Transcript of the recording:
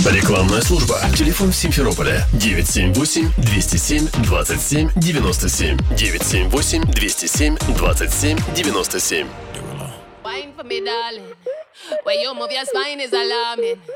Рекламная служба. Телефон Симферополя 978-207-27-97. 978-207-27-97. Wine for me, darling. Where you move your spine is alarming.